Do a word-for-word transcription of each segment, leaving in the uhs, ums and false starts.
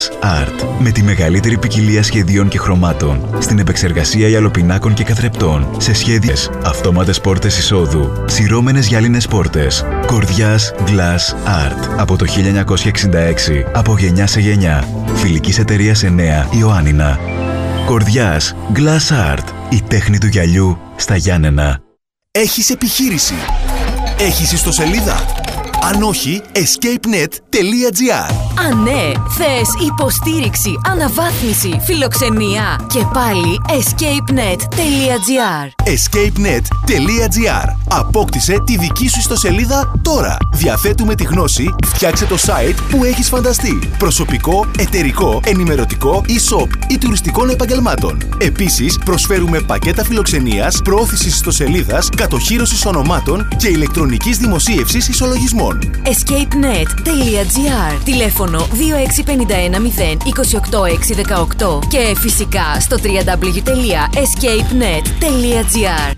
Glass Art. Με τη μεγαλύτερη ποικιλία σχεδίων και χρωμάτων στην επεξεργασία γυαλοπινάκων και καθρεπτών, σε σχέδιες, αυτόματες πόρτες εισόδου, σειρώμενες γυάλινες πόρτες. Κορδιάς Glass Art. Από το χίλια εννιακόσια εξήντα έξι, από γενιά σε γενιά. Φιλικής εταιρείας εννέα Ιωάννινα. Κορδιάς Glass Art. Η τέχνη του γυαλιού στα Γιάννενα. Έχεις επιχείρηση? Έχεις ιστοσελίδα? Αν όχι, escape net τελεία gr. Αν ναι, θες υποστήριξη, αναβάθμιση, φιλοξενία και πάλι escape net τελεία gr. escape net τελεία gr. Απόκτησε τη δική σου ιστοσελίδα τώρα. Διαθέτουμε τη γνώση, φτιάξε το site που έχεις φανταστεί. Προσωπικό, εταιρικό, ενημερωτικό, e-shop ή τουριστικών επαγγελμάτων. Επίσης, προσφέρουμε πακέτα φιλοξενίας, προώθησης ιστοσελίδας, κατοχύρωσης ονομάτων και ηλεκτρονικής δημοσίευσης ισολογισμών. escape net τελεία gr. Τηλέφωνο δύο έξι πέντε ένα μηδέν δύο οκτώ έξι ένα οκτώ και φυσικά στο double-u double-u double-u τελεία escape net τελεία gr.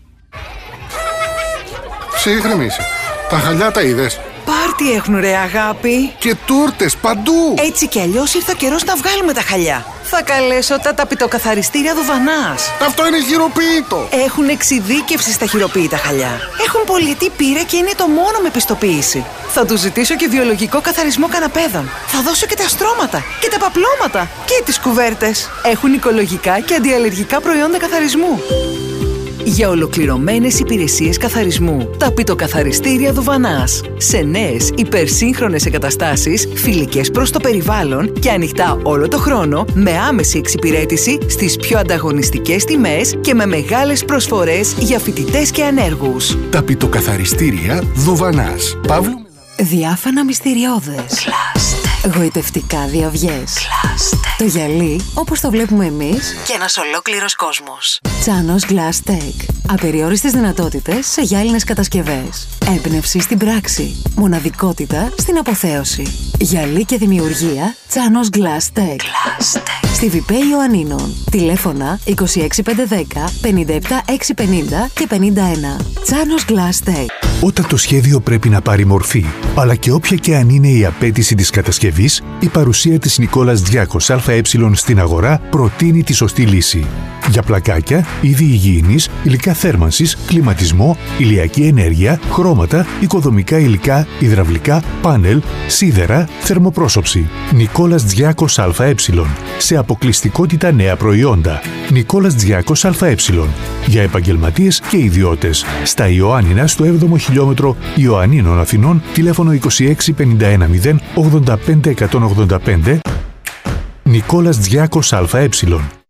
Ψύχρεμη είσαι. Τα χαλιά τα είδες? Πάρτι έχουν ρε αγάπη. Και τούρτες παντού. Έτσι κι αλλιώς ήρθε ο καιρός να βγάλουμε τα χαλιά. Θα καλέσω τα ταπητοκαθαριστήρια Δουβανάς. Αυτό είναι χειροποίητο. Έχουν εξειδίκευση στα χειροποίητα χαλιά. Έχουν πολιτή πείρα και είναι το μόνο με πιστοποίηση. Θα του ζητήσω και βιολογικό καθαρισμό καναπέδων. Θα δώσω και τα στρώματα και τα παπλώματα και τις κουβέρτες. Έχουν οικολογικά και αντιαλλεργικά προϊόντα καθαρισμού. Για ολοκληρωμένες υπηρεσίες καθαρισμού, ταπητοκαθαριστήρια Δουβανάς. Σε νέες υπερσύγχρονες εγκαταστάσεις, φιλικές προς το περιβάλλον και ανοιχτά όλο το χρόνο, με άμεση εξυπηρέτηση στις πιο ανταγωνιστικές τιμές και με μεγάλες προσφορές για φοιτητές και ανέργους. Ταπητοκαθαριστήρια Δουβανάς. Παύλου. Διάφανα μυστηριώδες. Γοητευτικά διαυγές. Το γυαλί όπως το βλέπουμε εμείς Και ένας ολόκληρος κόσμος. Τσάνος Glass Tech. Απεριόριστες δυνατότητες σε γυάλινες κατασκευές. Έμπνευση στην πράξη. Μοναδικότητα στην αποθέωση. Γυαλί και δημιουργία Τσάνος Glass Tech. Στη Βιπέ Ιωαννίνων. Τηλέφωνα είκοσι έξι πεντακόσια δέκα πενήντα επτά εξακόσια πενήντα και πενήντα ένα. Τσάνος Glass Tech. Όταν το σχέδιο πρέπει να πάρει μορφή, αλλά και όποια και αν είναι η απέτηση της κατασκευής, η παρουσία της Νικόλας διακόσια ΑΕ στην αγορά προτείνει τη σωστή λύση. Για πλακάκια, είδη υγιεινής, υλικά θέρμανσης, κλιματισμό, ηλιακή ενέργεια, χρώματα, οικοδομικά υλικά, υδραυλικά, πάνελ, σίδερα, θερμοπρόσωψη. Νικόλας διακόσια ΑΕ. Σε αποκλειστικότητα νέα προϊόντα. Νικόλας διακόσια ΑΕ. Για επαγγελματίες και ιδιώτες. Στα Ιωάννινα στο έβδομο χιλιόμετρο Ιωαννίνων Αθηνών, τηλέφωνο είκοσι έξι πενήντα ένα μηδέν ογδόντα πέντε εκατόν ογδόντα πέντε. Νικόλας διακόσια ΑΕ.